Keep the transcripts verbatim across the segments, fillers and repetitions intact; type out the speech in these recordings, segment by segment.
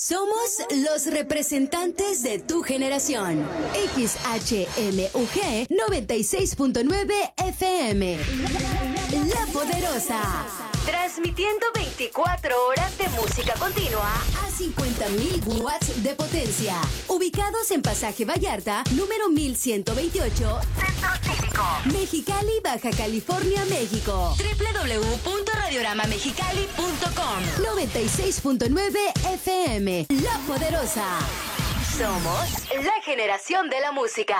Somos los representantes de tu generación. X H M U G noventa y seis punto nueve F M. La Poderosa. Transmitiendo veinticuatro horas de música continua a cincuenta mil watts de potencia. Ubicados en Pasaje Vallarta, número mil ciento veintiocho, Centro Cívico, Mexicali, Baja California, México. doble u doble u doble u punto radiorama mexicali punto com. noventa y seis punto nueve F M. La Poderosa. Somos la generación de la música.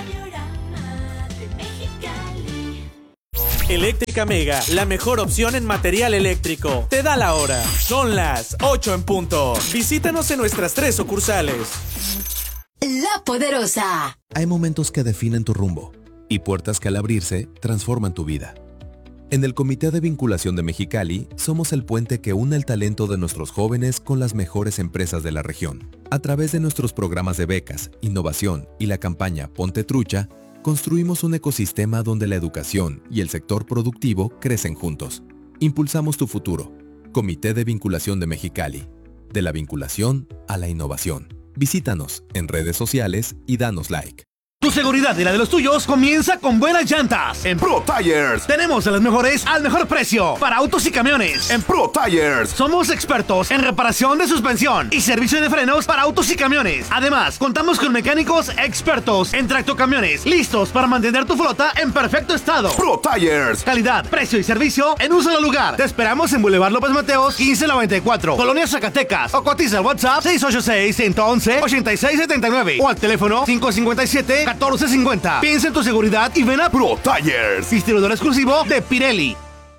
Eléctrica Mega, la mejor opción en material eléctrico. Te da la hora. Son las ocho en punto. Visítanos en nuestras tres sucursales. La Poderosa. Hay momentos que definen tu rumbo y puertas que al abrirse transforman tu vida. En el Comité de Vinculación de Mexicali somos el puente que une el talento de nuestros jóvenes con las mejores empresas de la región. A través de nuestros programas de becas, innovación y la campaña Ponte Trucha, construimos un ecosistema donde la educación y el sector productivo crecen juntos. Impulsamos tu futuro. Comité de Vinculación de Mexicali. De la vinculación a la innovación. Visítanos en redes sociales y danos like. Tu seguridad y la de los tuyos comienza con buenas llantas. En Pro Tires tenemos a las mejores al mejor precio para autos y camiones. En Pro Tires somos expertos en reparación de suspensión y servicio de frenos para autos y camiones. Además, contamos con mecánicos expertos en tractocamiones, listos para mantener tu flota en perfecto estado. Pro Tires, calidad, precio y servicio en un solo lugar. Te esperamos en Boulevard López Mateos quince noventa y cuatro, Colonia Zacatecas, o cotiza al WhatsApp seis ocho seis, uno uno uno, ocho seis siete nueve o al teléfono cinco cinco siete, catorce cincuenta. Piensa en tu seguridad y ven a Pro Tires, distribuidor exclusivo de Pirelli.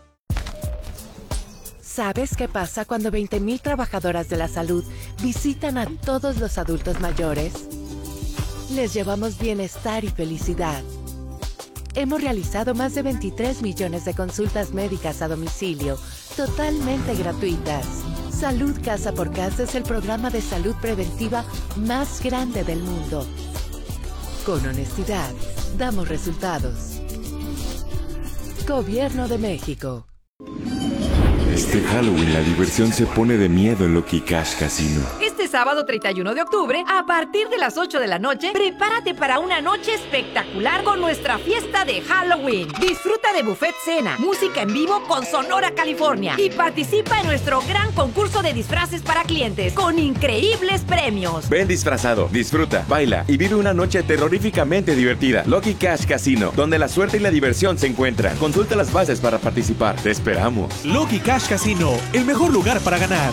¿Sabes qué pasa cuando veinte mil trabajadoras de la salud visitan a todos los adultos mayores? Les llevamos bienestar y felicidad. Hemos realizado más de veintitrés millones de consultas médicas a domicilio, totalmente gratuitas. Salud Casa por Casa es el programa de salud preventiva más grande del mundo. Con honestidad, damos resultados. Gobierno de México. Este Halloween la diversión se pone de miedo en Lucky Cash Casino. Este sábado treinta y uno de octubre, a partir de las ocho de la noche, prepárate para una noche espectacular con nuestra fiesta de Halloween. Disfruta de buffet cena, música en vivo con Sonora, California, y participa en nuestro gran concurso de disfraces para clientes con increíbles premios. Ven disfrazado, disfruta, baila y vive una noche terroríficamente divertida. Lucky Cash Casino, donde la suerte y la diversión se encuentran. Consulta las bases para participar. Te esperamos. Lucky Cash Casino, el mejor lugar para ganar.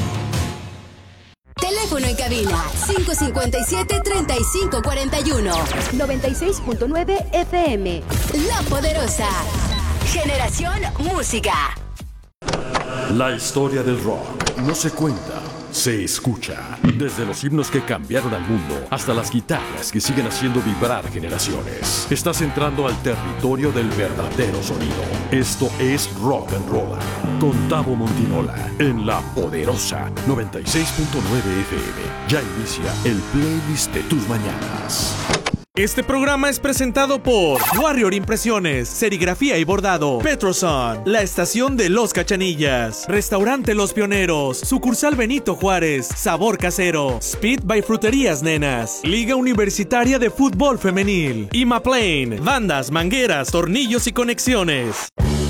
Teléfono en cabina cinco cinco siete, tres cinco cuatro uno. noventa y seis punto nueve F M. La Poderosa. Generación Música. La historia del rock no se cuenta, se escucha. Desde los himnos que cambiaron al mundo hasta las guitarras que siguen haciendo vibrar generaciones. Estás entrando al territorio del verdadero sonido. Esto es Rock and Roll con Tavo Montinola en La Poderosa noventa y seis punto nueve F M. Ya inicia el playlist de tus mañanas. Este programa es presentado por Warrior Impresiones, Serigrafía y Bordado, Petroson, La Estación de los Cachanillas, Restaurante Los Pioneros, Sucursal Benito Juárez, Sabor Casero, Speed by Fruterías Nenas, Liga Universitaria de Fútbol Femenil, Imaplane, Bandas, Mangueras, Tornillos y Conexiones.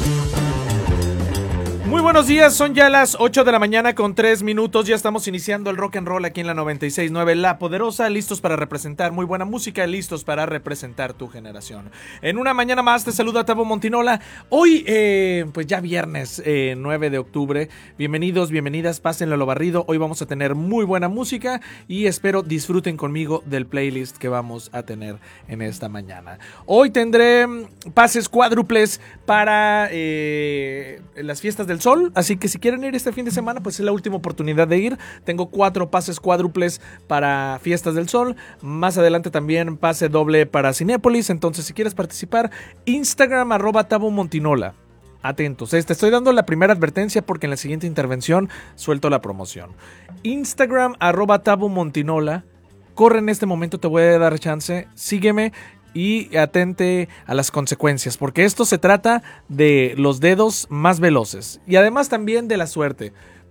Muy buenos días, son ya las ocho de la mañana con tres minutos, ya estamos iniciando el rock and roll aquí en la noventa y seis punto nueve La Poderosa, listos para representar muy buena música, listos para representar tu generación. En una mañana más te saluda Tavo Montinola, hoy eh, pues ya viernes eh, nueve de octubre, bienvenidos, bienvenidas, pásenlo a lo barrido, hoy vamos a tener muy buena música y espero disfruten conmigo del playlist que vamos a tener en esta mañana. Hoy tendré pases cuádruples para eh, las fiestas del Sol, así que si quieren ir este fin de semana, pues es la última oportunidad de ir. Tengo cuatro pases cuádruples para Fiestas del Sol, más adelante también pase doble para Cinépolis, entonces si quieres participar, Instagram arroba Tavo Montinola. Atentos, te estoy dando la primera advertencia porque en la siguiente intervención suelto la promoción. Instagram arroba Tavo Montinola, corre en este momento, te voy a dar chance, sígueme y atente a las consecuencias, porque esto se trata de los dedos más veloces y además también de la suerte.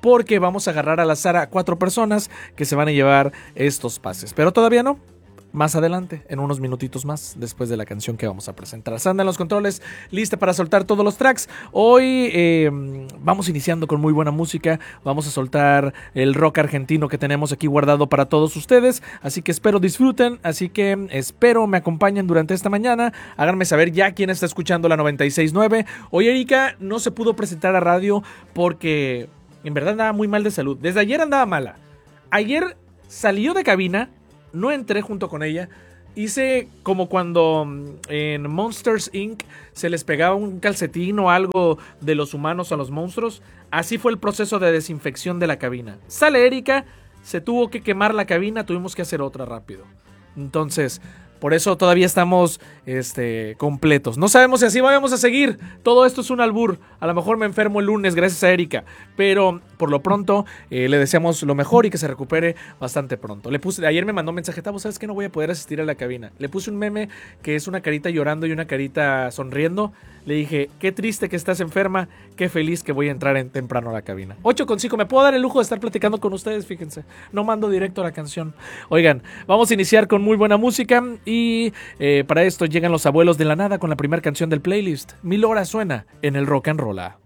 porque vamos a agarrar al azar a cuatro personas que se van a llevar estos pases. Pero todavía no. Más adelante, en unos minutitos más, después de la canción que vamos a presentar. Sandra en los controles, lista para soltar todos los tracks. Hoy eh, vamos iniciando con muy buena música. Vamos a soltar el rock argentino que tenemos aquí guardado para todos ustedes. Así que espero disfruten, así que espero me acompañen durante esta mañana. Háganme saber ya quién está escuchando la noventa y seis punto nueve. Hoy Erika no se pudo presentar a radio porque en verdad andaba muy mal de salud. Desde ayer andaba mala. Ayer salió de cabina. No entré junto con ella. Hice como cuando en Monsters incorporated se les pegaba un calcetín o algo de los humanos a los monstruos. Así fue el proceso de desinfección de la cabina. Sale Erika, se tuvo que quemar la cabina, tuvimos que hacer otra rápido. Entonces, por eso todavía estamos este, completos. No sabemos si así vamos a seguir. Todo esto es un albur. A lo mejor me enfermo el lunes gracias a Erika. Pero por lo pronto eh, le deseamos lo mejor y que se recupere bastante pronto. Le puse, ayer me mandó un mensaje. Tavo, ¿sabes que no voy a poder asistir a la cabina? Le puse un meme que es una carita llorando y una carita sonriendo. Le dije, qué triste que estás enferma. Qué feliz que voy a entrar en temprano a la cabina. ocho con cinco. Me puedo dar el lujo de estar platicando con ustedes, fíjense. No mando directo a la canción. Oigan, vamos a iniciar con muy buena música. Y eh, para esto llegan los abuelos de la nada con la primera canción del playlist. Mil horas suena en el rock and roll.